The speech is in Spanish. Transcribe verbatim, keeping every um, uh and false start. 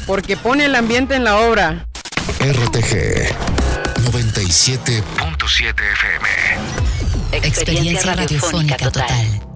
porque pone el ambiente en la obra. R T G noventa y siete punto siete F M. Experiencia radiofónica total.